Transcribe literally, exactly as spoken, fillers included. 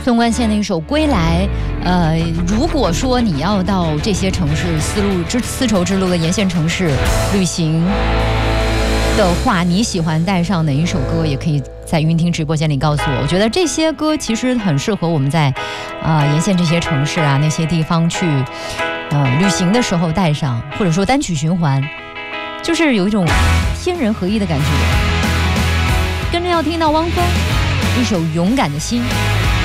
纵贯线的一首《归来》。呃，如果说你要到这些城市丝路之丝绸之路的沿线城市旅行的话，你喜欢带上哪一首歌？也可以在云听直播间里告诉我。我觉得这些歌其实很适合我们在啊、呃、沿线这些城市啊那些地方去呃旅行的时候带上，或者说单曲循环，就是有一种天人合一的感觉。跟着要听到汪峰一首《勇敢的心》。